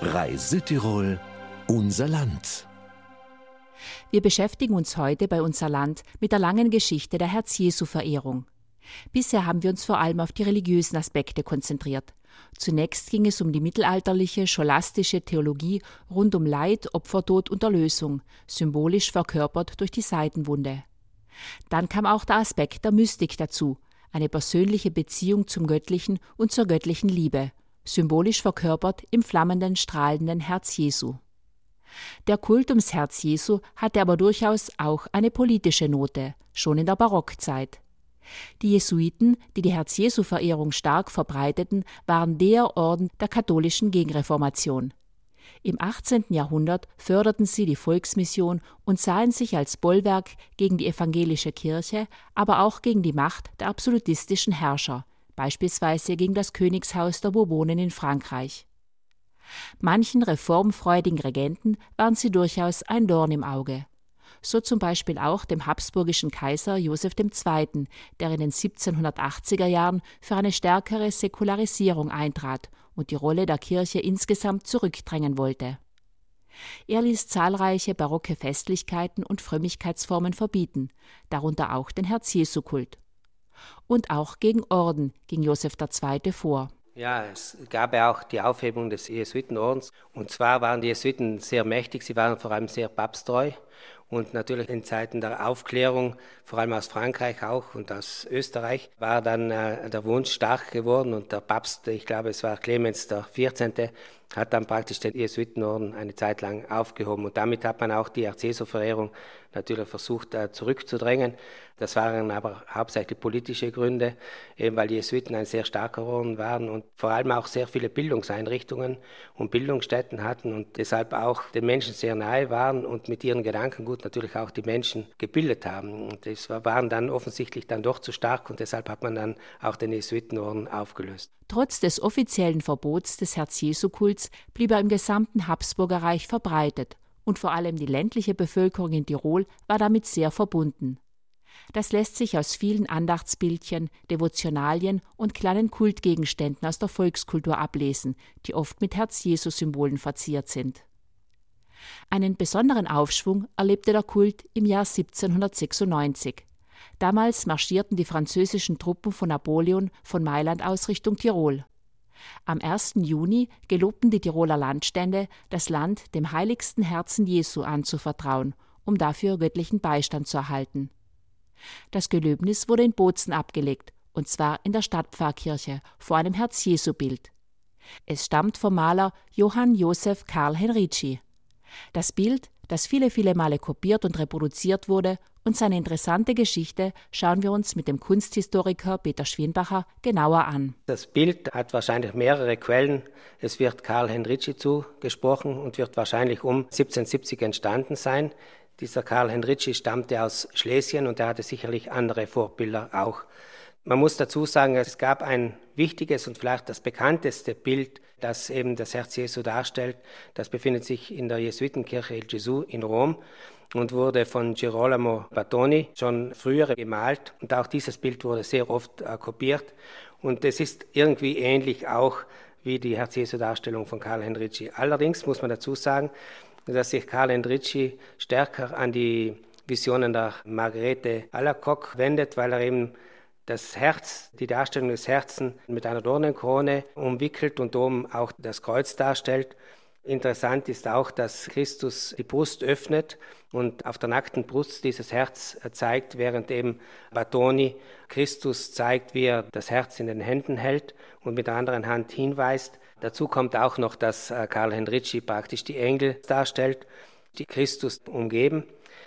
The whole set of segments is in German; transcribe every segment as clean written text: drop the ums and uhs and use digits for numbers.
Reis Südtirol, unser Land. Wir beschäftigen uns heute bei Unser Land mit der langen Geschichte der Herz-Jesu-Verehrung. Bisher haben wir uns vor allem auf die religiösen Aspekte konzentriert. Zunächst ging es um die mittelalterliche, scholastische Theologie rund um Leid, Opfertod und Erlösung, symbolisch verkörpert durch die Seitenwunde. Dann kam auch der Aspekt der Mystik dazu, eine persönliche Beziehung zum Göttlichen und zur göttlichen Liebe, symbolisch verkörpert im flammenden, strahlenden Herz Jesu. Der Kult ums Herz Jesu hatte aber durchaus auch eine politische Note, schon in der Barockzeit. Die Jesuiten, die die Herz-Jesu-Verehrung stark verbreiteten, waren der Orden der katholischen Gegenreformation. Im 18. Jahrhundert förderten sie die Volksmission und sahen sich als Bollwerk gegen die evangelische Kirche, aber auch gegen die Macht der absolutistischen Herrscher, beispielsweise gegen das Königshaus der Bourbonen in Frankreich. Manchen reformfreudigen Regenten waren sie durchaus ein Dorn im Auge. So zum Beispiel auch dem habsburgischen Kaiser Joseph II., der in den 1780er Jahren für eine stärkere Säkularisierung eintrat und die Rolle der Kirche insgesamt zurückdrängen wollte. Er ließ zahlreiche barocke Festlichkeiten und Frömmigkeitsformen verbieten, darunter auch den Herz-Jesu-Kult. Und auch gegen Orden ging Joseph II. Vor. Ja, es gab ja auch die Aufhebung des Jesuitenordens. Und zwar waren die Jesuiten sehr mächtig, sie waren vor allem sehr papsttreu. Und natürlich in Zeiten der Aufklärung, vor allem aus Frankreich auch und aus Österreich, war dann der Wunsch stark geworden. Und der Papst, ich glaube es war Clemens XIV., hat dann praktisch den Jesuitenorden eine Zeit lang aufgehoben. Und damit hat man auch die Herz-Jesu-Verehrung natürlich versucht zurückzudrängen. Das waren aber hauptsächlich politische Gründe, eben weil die Jesuiten ein sehr starker Orden waren und vor allem auch sehr viele Bildungseinrichtungen und Bildungsstätten hatten und deshalb auch den Menschen sehr nahe waren und mit ihren Gedankengut natürlich auch die Menschen gebildet haben. Und das waren dann offensichtlich dann doch zu stark und deshalb hat man dann auch den Jesuitenorden aufgelöst. Trotz des offiziellen Verbots des Herz-Jesu-Kults blieb er im gesamten Habsburgerreich verbreitet und vor allem die ländliche Bevölkerung in Tirol war damit sehr verbunden. Das lässt sich aus vielen Andachtsbildchen, Devotionalien und kleinen Kultgegenständen aus der Volkskultur ablesen, die oft mit Herz-Jesu-Symbolen verziert sind. Einen besonderen Aufschwung erlebte der Kult im Jahr 1796. Damals marschierten die französischen Truppen von Napoleon von Mailand aus Richtung Tirol. Am 1. Juni gelobten die Tiroler Landstände, das Land dem heiligsten Herzen Jesu anzuvertrauen, um dafür göttlichen Beistand zu erhalten. Das Gelöbnis wurde in Bozen abgelegt, und zwar in der Stadtpfarrkirche vor einem Herz-Jesu-Bild. Es stammt vom Maler Johann Joseph Karl Henrici. Das Bild, das viele Male kopiert und reproduziert wurde, und seine interessante Geschichte schauen wir uns mit dem Kunsthistoriker Peter Schwienbacher genauer an. Das Bild hat wahrscheinlich mehrere Quellen. Es wird Karl Henrici zugesprochen und wird wahrscheinlich um 1770 entstanden sein. Dieser Karl Henrici stammte aus Schlesien und er hatte sicherlich andere Vorbilder auch. Man muss dazu sagen, es gab ein wichtiges und vielleicht das bekannteste Bild, das eben das Herz Jesu darstellt. Das befindet sich in der Jesuitenkirche Il Gesù in Rom und wurde von Girolamo Battoni schon früher gemalt. Und auch dieses Bild wurde sehr oft kopiert. Und es ist irgendwie ähnlich auch wie die Herz Jesu-Darstellung von Karl Henrici. Allerdings muss man dazu sagen, dass sich Karl Henrici stärker an die Visionen der Margarete Alacoque wendet, weil er eben das Herz, die Darstellung des Herzens mit einer Dornenkrone umwickelt und oben auch das Kreuz darstellt. Interessant ist auch, dass Christus die Brust öffnet und auf der nackten Brust dieses Herz zeigt, während eben Battoni Christus zeigt, wie er das Herz in den Händen hält und mit der anderen Hand hinweist. Dazu kommt auch noch, dass Karl Henrici praktisch die Engel darstellt, die Christus umgeben.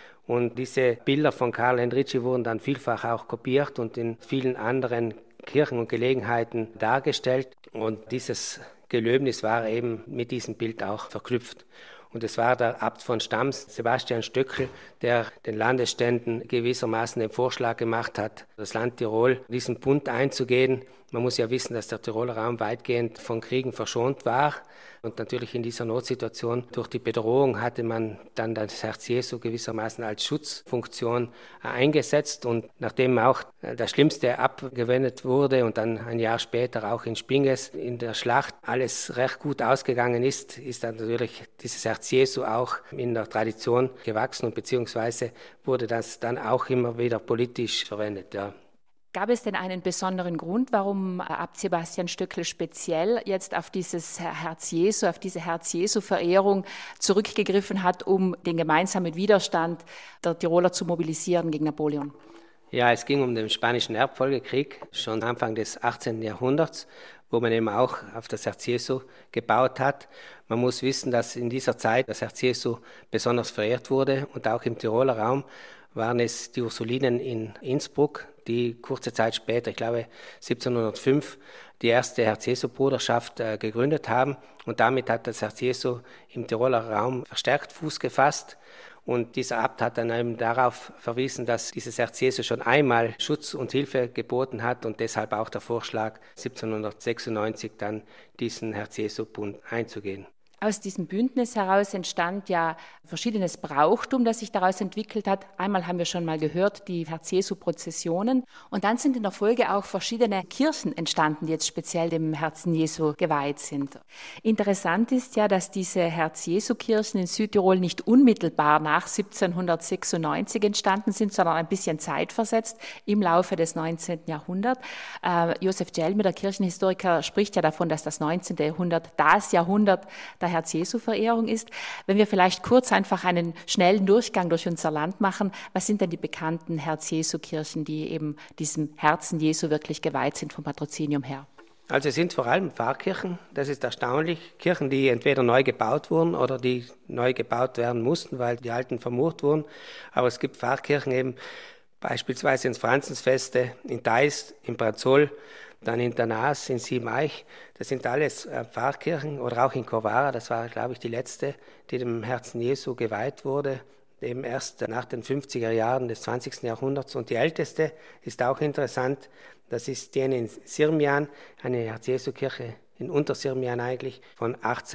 Und diese Bilder von Karl Henrici wurden dann vielfach auch kopiert und in vielen anderen Kirchen und Gelegenheiten dargestellt. Und dieses Gelöbnis war eben mit diesem Bild auch verknüpft. Und es war der Abt von Stams, Sebastian Stöckl, der den Landesständen gewissermaßen den Vorschlag gemacht hat, das Land Tirol in diesen Bund einzugehen, Man muss ja wissen, dass der Tiroler Raum weitgehend von Kriegen verschont war. Und natürlich in dieser Notsituation durch die Bedrohung hatte man dann das Herz Jesu gewissermaßen als Schutzfunktion eingesetzt. Und nachdem auch das Schlimmste abgewendet wurde und dann ein Jahr später auch in Spinges in der Schlacht alles recht gut ausgegangen ist, ist dann natürlich dieses Herz Jesu auch in der Tradition gewachsen und beziehungsweise wurde das dann auch immer wieder politisch verwendet. Ja. Gab es denn einen besonderen Grund, warum Abt Sebastian Stöckl speziell jetzt auf dieses Herz Jesu, auf diese Herz-Jesu-Verehrung zurückgegriffen hat, um den gemeinsamen Widerstand der Tiroler zu mobilisieren gegen Napoleon? Ja, es ging um den Spanischen Erbfolgekrieg, schon Anfang des 18. Jahrhunderts, wo man eben auch auf das Herz Jesu gebaut hat. Man muss wissen, dass in dieser Zeit das Herz Jesu besonders verehrt wurde und auch im Tiroler Raum waren es die Ursulinen in Innsbruck, die kurze Zeit später, ich glaube 1705, die erste Herz-Jesu-Bruderschaft gegründet haben. Und damit hat das Herz Jesu im Tiroler Raum verstärkt Fuß gefasst. Und dieser Abt hat dann eben darauf verwiesen, dass dieses Herz Jesu schon einmal Schutz und Hilfe geboten hat und deshalb auch der Vorschlag 1796 dann diesen Herz-Jesu-Bund einzugehen. Aus diesem Bündnis heraus entstand ja verschiedenes Brauchtum, das sich daraus entwickelt hat. Einmal haben wir schon mal gehört, die Herz-Jesu-Prozessionen. Und dann sind in der Folge auch verschiedene Kirchen entstanden, die jetzt speziell dem Herzen Jesu geweiht sind. Interessant ist ja, dass diese Herz-Jesu-Kirchen in Südtirol nicht unmittelbar nach 1796 entstanden sind, sondern ein bisschen zeitversetzt im Laufe des 19. Jahrhunderts. Josef Djelme, der Kirchenhistoriker, spricht ja davon, dass das 19. Jahrhundert das Jahrhundert der Herz-Jesu-Verehrung ist. Wenn wir vielleicht kurz einfach einen schnellen Durchgang durch unser Land machen, was sind denn die bekannten Herz-Jesu-Kirchen, die eben diesem Herzen Jesu wirklich geweiht sind vom Patrozinium her? Also es sind vor allem Pfarrkirchen, das ist erstaunlich, Kirchen, die entweder neu gebaut wurden oder die neu gebaut werden mussten, weil die alten vermurt wurden. Aber es gibt Pfarrkirchen eben beispielsweise ins Franzensfeste, in Deis, in Branzoll, dann in Danas, in Siebeneich. Das sind alles Pfarrkirchen oder auch in Corvara, das war, glaube ich, die letzte, die dem Herzen Jesu geweiht wurde, eben erst nach den 50er Jahren des 20. Jahrhunderts. Und die älteste ist auch interessant, das ist die in Sirmian, eine Herz-Jesu-Kirche in Untersirmian eigentlich, von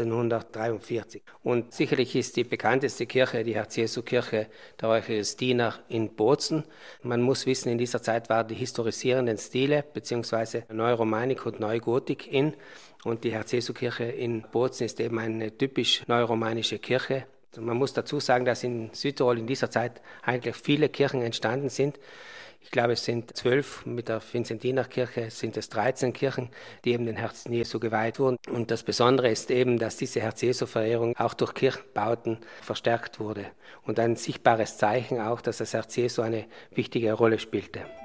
1843. Und sicherlich ist die bekannteste Kirche die Herz-Jesu-Kirche der Eucharistiner in Bozen. Man muss wissen, in dieser Zeit waren die historisierenden Stile bzw. Neuromanik und Neugotik in. Und die Herz-Jesu-Kirche in Bozen ist eben eine typisch neuromanische Kirche. Man muss dazu sagen, dass in Südtirol in dieser Zeit eigentlich viele Kirchen entstanden sind. Ich glaube, es sind 12, mit der Vinzentinerkirche sind es 13 Kirchen, die eben den Herzen Jesu geweiht wurden. Und das Besondere ist eben, dass diese Herz-Jesu-Verehrung auch durch Kirchenbauten verstärkt wurde. Und ein sichtbares Zeichen auch, dass das Herz Jesu eine wichtige Rolle spielte.